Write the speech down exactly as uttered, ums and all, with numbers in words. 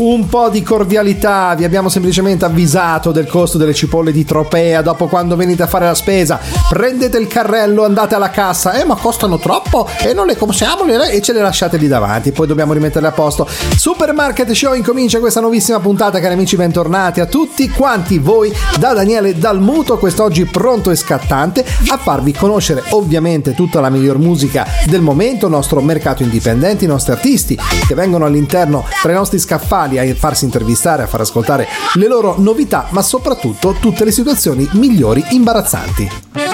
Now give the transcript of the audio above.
un po' di cordialità. Vi abbiamo semplicemente avvisato del costo delle cipolle di Tropea. Dopo, quando venite a fare la spesa, prendete il carrello, andate alla cassa, eh ma costano troppo e non le compriamo e ce le lasciate lì davanti, poi dobbiamo rimetterle a posto. Supermarket Show incomincia questa nuovissima puntata, cari amici, bentornati a tutti quanti voi da Daniele Dalmuto, quest'oggi pronto e scattante a farvi conoscere ovviamente tutta la miglior musica del momento, il nostro mercato indipendente, i nostri artisti che vengono all'interno tra i nostri scaffali a farsi intervistare, a far ascoltare le loro novità, ma soprattutto tutte le situazioni migliori imbarazzanti.